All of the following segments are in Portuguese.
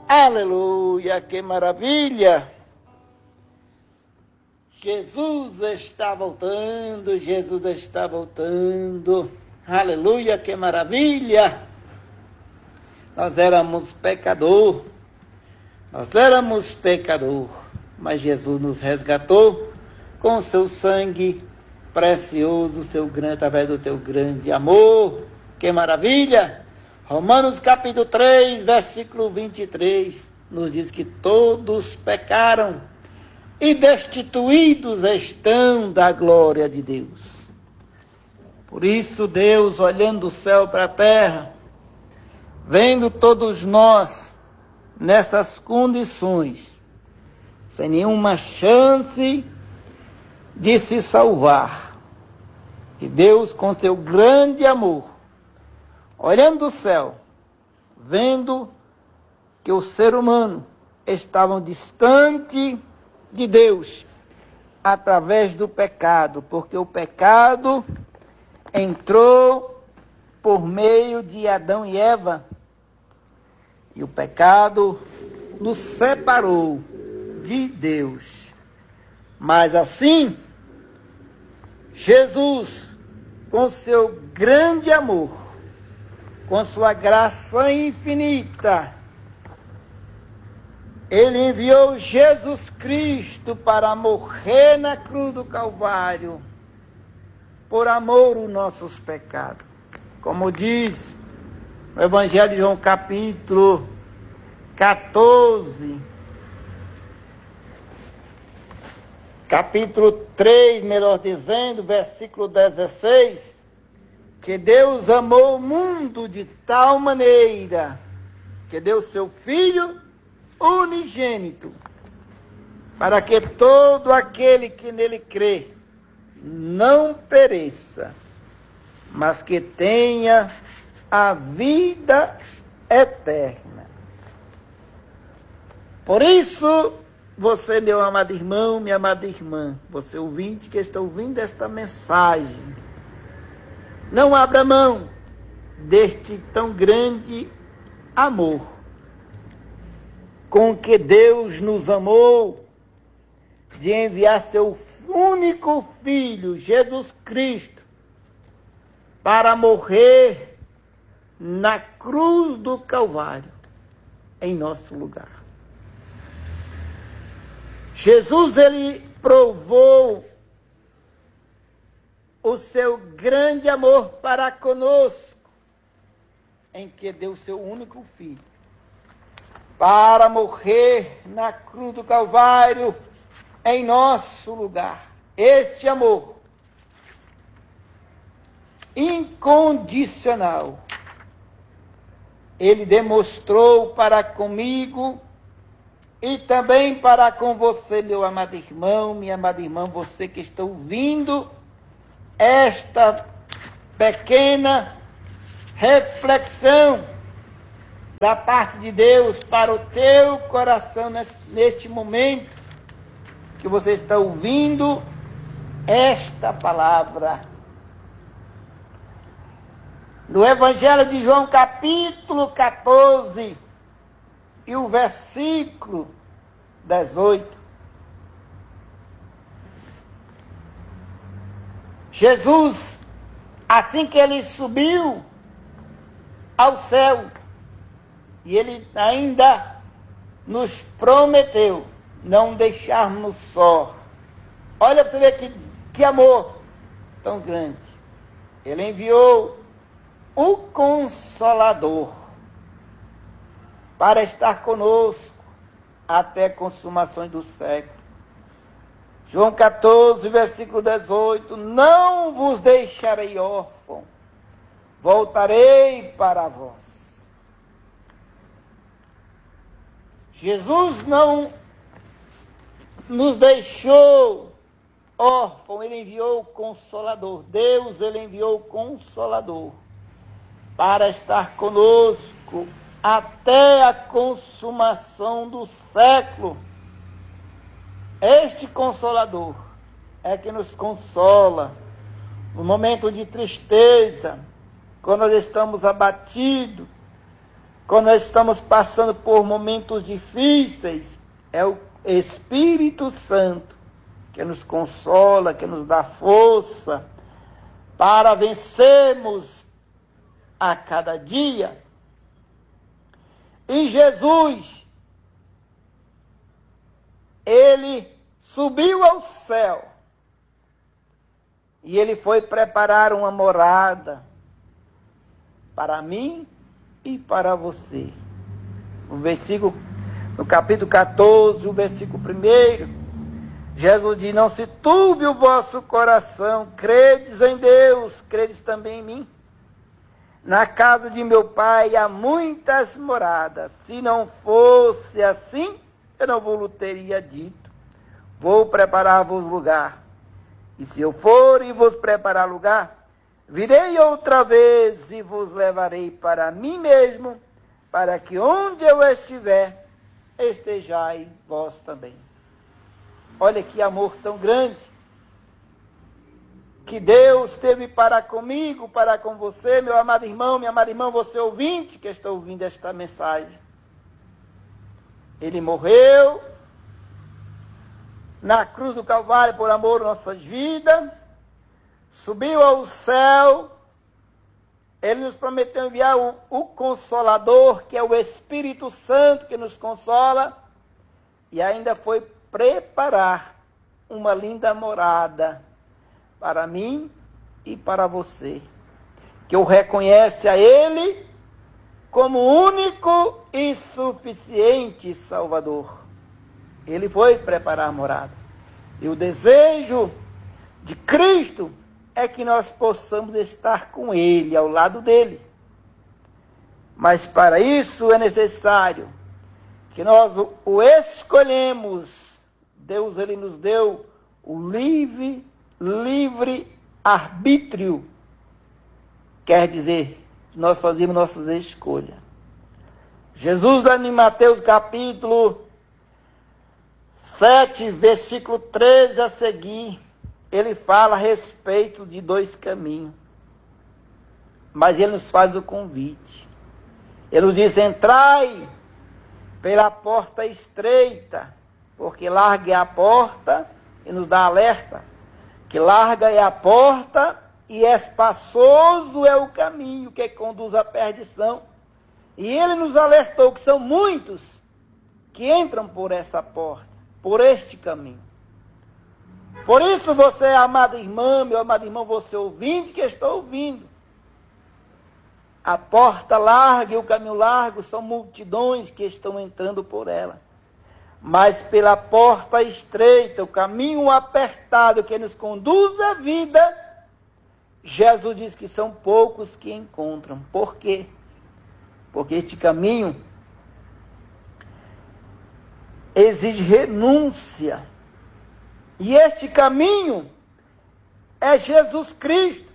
Aleluia, que maravilha! Jesus está voltando, Jesus está voltando. Aleluia, que maravilha! Nós éramos pecador, mas Jesus nos resgatou com o seu sangue precioso, através do teu grande amor. Que maravilha! Romanos capítulo 3, versículo 23, nos diz que todos pecaram e destituídos estão da glória de Deus. Por isso Deus, olhando do céu para a terra, vendo todos nós nessas condições, sem nenhuma chance de se salvar, e Deus, com seu grande amor, olhando do céu, vendo que o ser humano estava distante de Deus através do pecado, porque o pecado entrou por meio de Adão e Eva, e o pecado nos separou de Deus. Mas assim, Jesus, com seu grande amor, com sua graça infinita, Ele enviou Jesus Cristo para morrer na cruz do Calvário, por amor aos nossos pecados. Como diz o Evangelho de João, capítulo 14, capítulo 3, melhor dizendo, versículo 16, que Deus amou o mundo de tal maneira que deu seu Filho unigênito, para que todo aquele que nele crê não pereça, mas que tenha a vida eterna. Por isso, você, meu amado irmão, minha amada irmã, você ouvinte que está ouvindo esta mensagem, não abra mão deste tão grande amor com que Deus nos amou, de enviar seu único Filho, Jesus Cristo, para morrer na cruz do Calvário, em nosso lugar. Jesus, ele provou o seu grande amor para conosco, em que deu seu único Filho, para morrer na cruz do Calvário, em nosso lugar. Este amor incondicional, Ele demonstrou para comigo e também para com você, meu amado irmão, minha amada irmã, você que está ouvindo esta pequena reflexão da parte de Deus para o teu coração neste momento que você está ouvindo esta palavra. No Evangelho de João, capítulo 14, e o versículo 18. Jesus, assim que ele subiu ao céu, e ele ainda nos prometeu não deixarmos só. Olha para você ver que amor tão grande. Ele enviou o Consolador para estar conosco até a consumação do século. João 14, versículo 18, não vos deixarei órfão, voltarei para vós. Jesus não nos deixou órfão, ele enviou o Consolador. Deus, ele enviou o Consolador para estar conosco até a consumação do século. Este Consolador é que nos consola no momento de tristeza, quando nós estamos abatidos, quando nós estamos passando por momentos difíceis, é o Espírito Santo que nos consola, que nos dá força para vencermos a cada dia. E Jesus, ele subiu ao céu e ele foi preparar uma morada para mim e para você. No capítulo 14, o versículo 1, Jesus diz: não se turbe o vosso coração, credes em Deus, credes também em mim. Na casa de meu pai há muitas moradas. Se não fosse assim, eu não vos teria dito: vou preparar-vos lugar. E se eu for e vos preparar lugar, virei outra vez e vos levarei para mim mesmo, para que onde eu estiver, estejais vós também. Olha que amor tão grande que Deus teve para comigo, para com você, meu amado irmão, minha amada irmã, você ouvinte que está ouvindo esta mensagem. Ele morreu na cruz do Calvário por amor às nossas vidas, subiu ao céu, ele nos prometeu enviar o Consolador, que é o Espírito Santo que nos consola, e ainda foi preparar uma linda morada para mim e para você, que o reconhece a Ele como único e suficiente Salvador. Ele foi preparar a morada. E o desejo de Cristo é que nós possamos estar com Ele, ao lado dEle. Mas para isso é necessário que nós o escolhemos. Deus, Ele nos deu o livre arbítrio. Quer dizer, nós fazemos nossas escolhas. Jesus, em Mateus capítulo 7, versículo 13 a seguir, ele fala a respeito de dois caminhos. Mas ele nos faz o convite. Ele nos diz: entrai pela porta estreita, porque larga é a porta, e nos dá alerta, que larga é a porta e espaçoso é o caminho que conduz à perdição. E ele nos alertou que são muitos que entram por essa porta, por este caminho. Por isso você, amada irmã, meu amado irmão, você ouvinte que está ouvindo, a porta larga e o caminho largo são multidões que estão entrando por ela. Mas pela porta estreita, o caminho apertado que nos conduz à vida, Jesus diz que são poucos que encontram. Por quê? Porque este caminho exige renúncia. E este caminho é Jesus Cristo,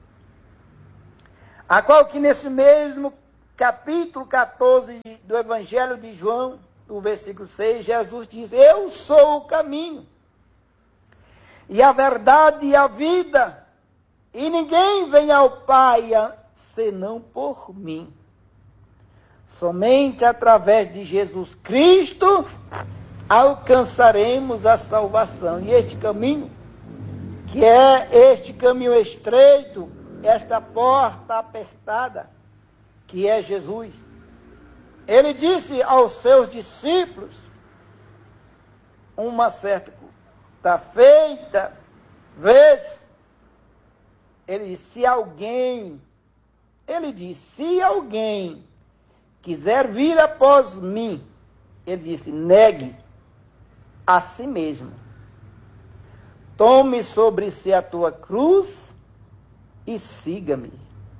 a qual que nesse mesmo capítulo 14 do Evangelho de João, no versículo 6, Jesus diz: eu sou o caminho, e a verdade e a vida, e ninguém vem ao Pai senão por mim. Somente através de Jesus Cristo alcançaremos a salvação. E este caminho, que é este caminho estreito, esta porta apertada, que é Jesus. Ele disse aos seus discípulos, uma certa feita vez, ele disse: se alguém quiser vir após mim, ele disse: negue a si mesmo, tome sobre si a tua cruz e siga-me.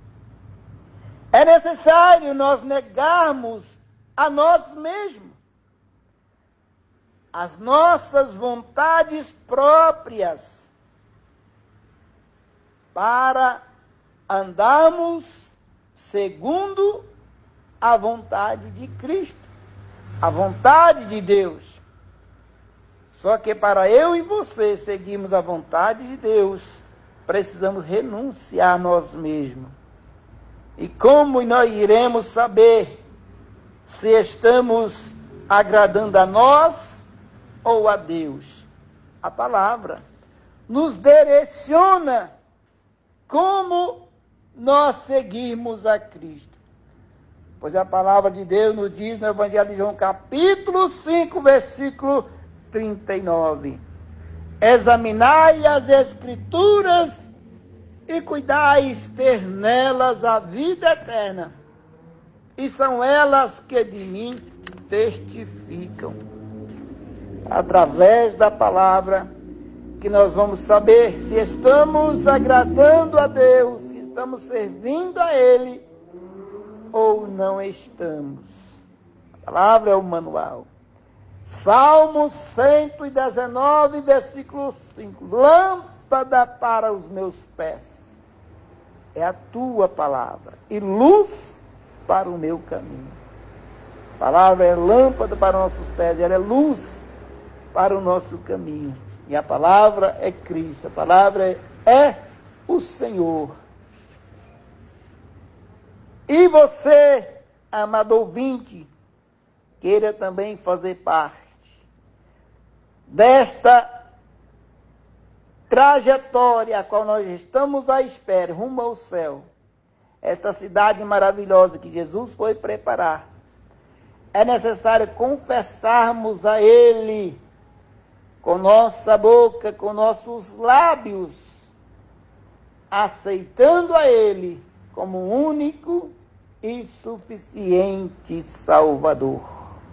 É necessário nós negarmos a nós mesmos, as nossas vontades próprias, para andarmos segundo a vontade de Cristo, a vontade de Deus. Só que para eu e você seguirmos a vontade de Deus, precisamos renunciar a nós mesmos. E como nós iremos saber se estamos agradando a nós ou a Deus. A palavra nos direciona como nós seguirmos a Cristo. Pois a palavra de Deus nos diz no Evangelho de João, capítulo 5, versículo 39. Examinai as Escrituras e cuidais ter nelas a vida eterna. E são elas que de mim testificam. Através da palavra que nós vamos saber se estamos agradando a Deus, se estamos servindo a Ele ou não estamos. A palavra é o manual. Salmo 119, versículo 5. Lâmpada para os meus pés é a tua palavra e luz para o meu caminho. A palavra é lâmpada para os nossos pés, ela é luz para o nosso caminho. E a palavra é Cristo, a palavra é o Senhor. E você, amado ouvinte, queira também fazer parte desta trajetória a qual nós estamos à espera, rumo ao céu. Esta cidade maravilhosa que Jesus foi preparar. É necessário confessarmos a Ele com nossa boca, com nossos lábios, aceitando a Ele como único e suficiente Salvador.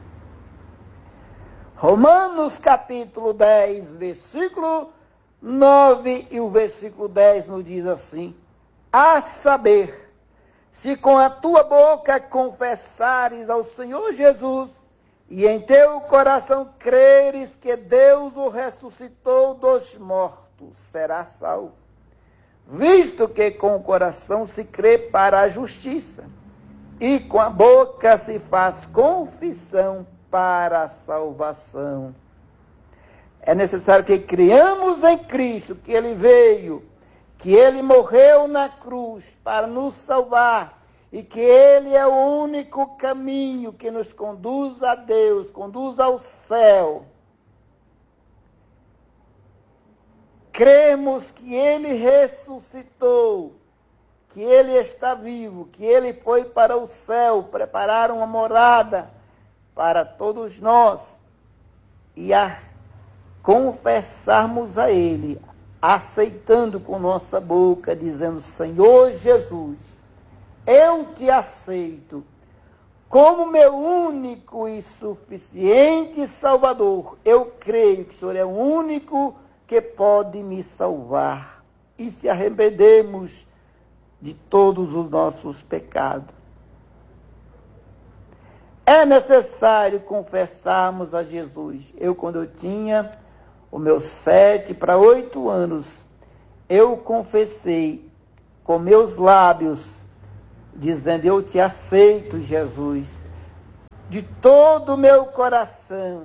Romanos capítulo 10, versículo 9 e o versículo 10 nos diz assim: a saber, se com a tua boca confessares ao Senhor Jesus e em teu coração creres que Deus o ressuscitou dos mortos, serás salvo. Visto que com o coração se crê para a justiça e com a boca se faz confissão para a salvação. É necessário que criamos em Cristo, que Ele veio, que Ele morreu na cruz para nos salvar e que Ele é o único caminho que nos conduz a Deus, conduz ao céu. Cremos que Ele ressuscitou, que Ele está vivo, que Ele foi para o céu preparar uma morada para todos nós e a confessarmos a Ele, aceitando com nossa boca, dizendo: Senhor Jesus, eu te aceito como meu único e suficiente Salvador. Eu creio que o Senhor é o único que pode me salvar. E se arrependemos de todos os nossos pecados. É necessário confessarmos a Jesus. Quando eu tinha os meus 7 para 8 anos, eu confessei com meus lábios, dizendo: eu te aceito, Jesus, de todo o meu coração.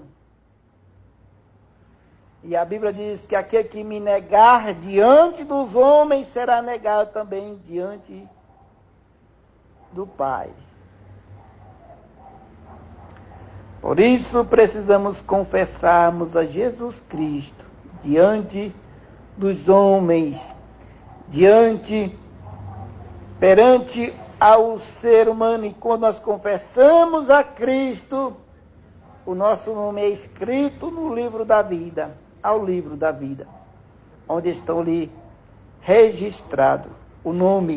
E a Bíblia diz que aquele que me negar diante dos homens será negado também diante do Pai. Por isso precisamos confessarmos a Jesus Cristo diante dos homens, perante ao ser humano. E quando nós confessamos a Cristo, o nosso nome é escrito no livro da vida, ao livro da vida, onde estão ali registrado o nome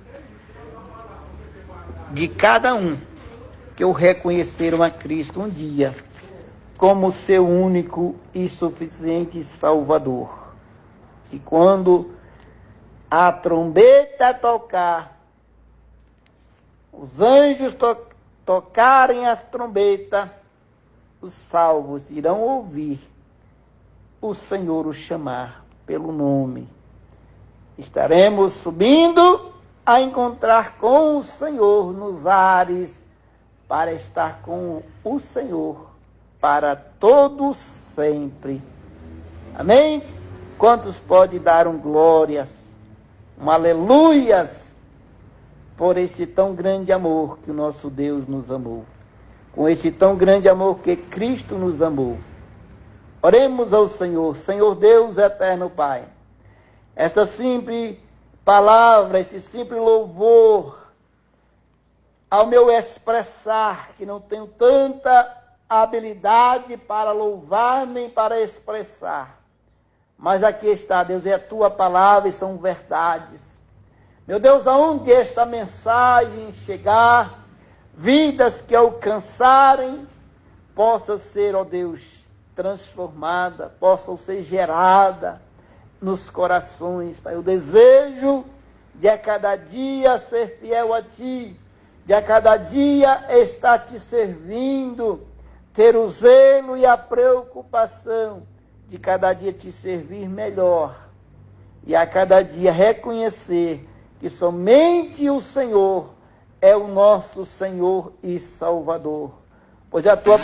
de cada um que o reconheceram a Cristo um dia como seu único e suficiente Salvador. E quando a trombeta tocar, os anjos tocarem as trombetas, os salvos irão ouvir o Senhor o chamar pelo nome. Estaremos subindo a encontrar com o Senhor nos ares, para estar com o Senhor para todos sempre. Amém? Quantos podem dar glórias, aleluias, por esse tão grande amor que o nosso Deus nos amou? com esse tão grande amor que Cristo nos amou. Oremos ao Senhor. Senhor Deus eterno Pai, esta simples palavra, esse simples louvor, ao meu expressar, que não tenho tanta habilidade para louvar nem para expressar, mas aqui está, Deus, é a tua palavra e são verdades. Meu Deus, aonde esta mensagem chegar, vidas que alcançarem, possa ser, ó Deus, transformada, possam ser gerada nos corações, Pai. O desejo de a cada dia ser fiel a Ti, de a cada dia estar Te servindo, ter o zelo e a preocupação de cada dia Te servir melhor, e a cada dia reconhecer que somente o Senhor é o nosso Senhor e Salvador, pois a Tua